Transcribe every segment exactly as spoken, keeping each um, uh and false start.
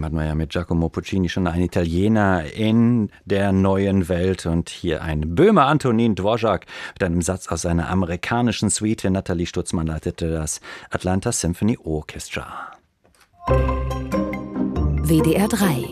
Eben hatten wir ja mit Giacomo Puccini schon einen Italiener in der neuen Welt und hier ein Böhmer, Antonin Dvorak, mit einem Satz aus seiner amerikanischen Suite. Nathalie Stutzmann leitete das Atlanta Symphony Orchestra. W D R drei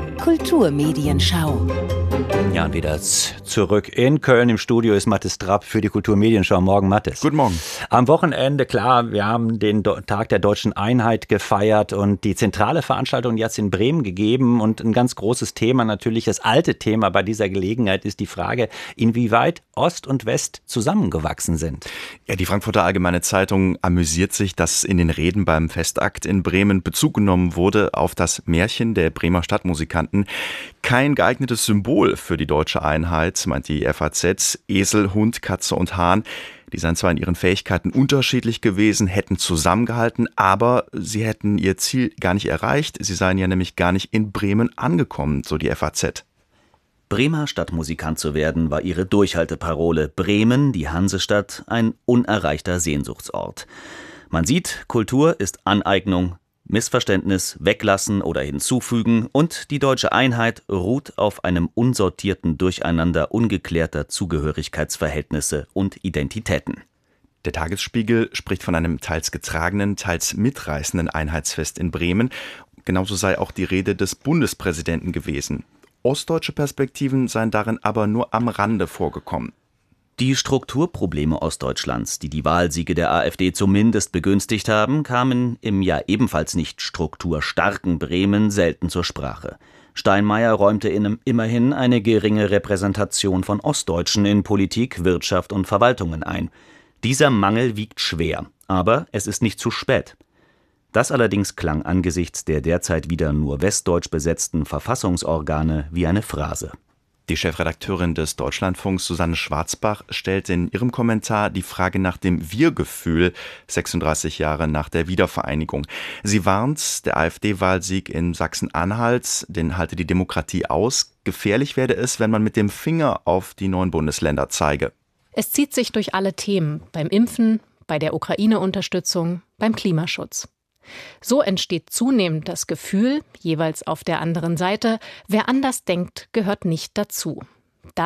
Kulturmedienschau. Ja, und wieder zurück in Köln. Im Studio ist Mathis Trapp für die Kulturmedienschau. Morgen, Mathis. Guten Morgen. Am Wochenende, klar, wir haben den Tag der Deutschen Einheit gefeiert und die zentrale Veranstaltung jetzt in Bremen gegeben. Und ein ganz großes Thema, natürlich das alte Thema bei dieser Gelegenheit, ist die Frage, inwieweit Ost und West zusammengewachsen sind. Ja, die Frankfurter Allgemeine Zeitung amüsiert sich, dass in den Reden beim Festakt in Bremen Bezug genommen wurde auf das Märchen der Bremer Stadtmusikanten. Kein geeignetes Symbol für die deutsche Einheit, meint die F A Z. Esel, Hund, Katze und Hahn. Die seien zwar in ihren Fähigkeiten unterschiedlich gewesen, hätten zusammengehalten, aber sie hätten ihr Ziel gar nicht erreicht. Sie seien ja nämlich gar nicht in Bremen angekommen, so die F A Z. Bremer Stadtmusikant zu werden, war ihre Durchhalteparole. Bremen, die Hansestadt, ein unerreichter Sehnsuchtsort. Man sieht, Kultur ist Aneignung, Missverständnis weglassen oder hinzufügen und die deutsche Einheit ruht auf einem unsortierten Durcheinander ungeklärter Zugehörigkeitsverhältnisse und Identitäten. Der Tagesspiegel spricht von einem teils getragenen, teils mitreißenden Einheitsfest in Bremen. Genauso sei auch die Rede des Bundespräsidenten gewesen. Ostdeutsche Perspektiven seien darin aber nur am Rande vorgekommen. Die Strukturprobleme Ostdeutschlands, die die Wahlsiege der AfD zumindest begünstigt haben, kamen im ja ebenfalls nicht strukturstarken Bremen selten zur Sprache. Steinmeier räumte in immerhin eine geringe Repräsentation von Ostdeutschen in Politik, Wirtschaft und Verwaltungen ein. Dieser Mangel wiegt schwer, aber es ist nicht zu spät. Das allerdings klang angesichts der derzeit wieder nur westdeutsch besetzten Verfassungsorgane wie eine Phrase. Die Chefredakteurin des Deutschlandfunks Susanne Schwarzbach stellt in ihrem Kommentar die Frage nach dem Wir-Gefühl sechsunddreißig Jahre nach der Wiedervereinigung. Sie warnt, der AfD-Wahlsieg in Sachsen-Anhalt, den halte die Demokratie aus. Gefährlich werde es, wenn man mit dem Finger auf die neuen Bundesländer zeige. Es zieht sich durch alle Themen, beim Impfen, bei der Ukraine-Unterstützung, beim Klimaschutz. So entsteht zunehmend das Gefühl, jeweils auf der anderen Seite, wer anders denkt, gehört nicht dazu.